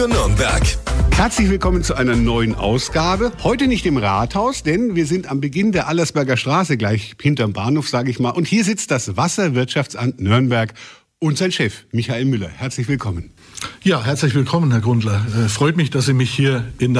Nürnberg. Herzlich willkommen zu einer neuen Ausgabe. Heute nicht im Rathaus, denn wir sind am Beginn der Allersberger Straße, gleich hinterm Bahnhof, sage ich mal. Und hier sitzt das Wasserwirtschaftsamt Nürnberg und sein Chef, Michael Müller. Herzlich willkommen. Ja, herzlich willkommen, Herr Grundler. Freut mich, dass Sie mich hier in der